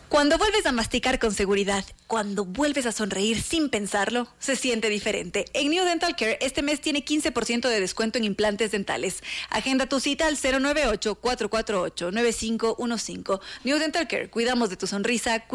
Cuando vuelves a masticar con seguridad, cuando vuelves a sonreír sin pensarlo, se siente diferente. En New Dental Care, este mes tiene 15% de descuento en implantes dentales. Agenda tu cita al 098-448-9515. New Dental Care, cuidamos de tu sonrisa.